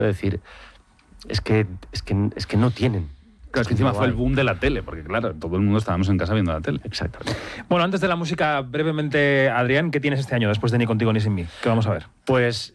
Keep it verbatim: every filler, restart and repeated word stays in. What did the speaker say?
Es decir, es que, es que, es que no tienen. Claro, es que encima fue el boom de la tele, porque claro, todo el mundo estábamos en casa viendo la tele. Exactamente. Bueno, antes de la música, brevemente, Adrián, ¿qué tienes este año después de Ni contigo ni sin mí? ¿Qué vamos a ver? Pues